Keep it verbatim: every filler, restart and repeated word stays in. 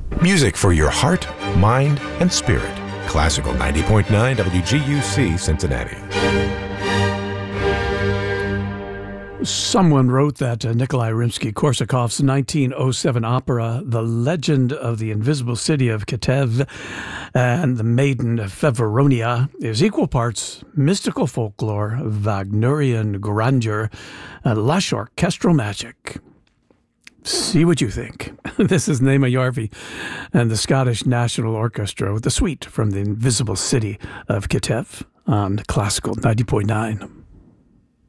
Music for your heart, mind, and spirit. Classical ninety point nine W G U C Cincinnati. Someone wrote that uh, Nikolai Rimsky-Korsakov's nineteen oh seven opera, The Legend of the Invisible City of Kiev and the Maiden Feveronia, is equal parts mystical folklore, Wagnerian grandeur, and lush orchestral magic. See what you think. This is Naima Yarvi and the Scottish National Orchestra with the suite from the Invisible City of Kiev on Classical ninety point nine.